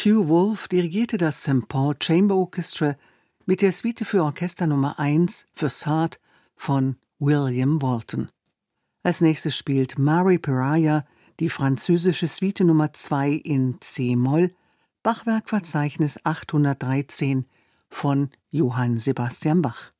Hugh Wolf dirigierte das St. Paul Chamber Orchestra mit der Suite für Orchester Nummer 1 Facade von William Walton. Als nächstes spielt Mari Piraia die französische Suite Nummer 2 in c-Moll, Bachwerkverzeichnis 813 von Johann Sebastian Bach.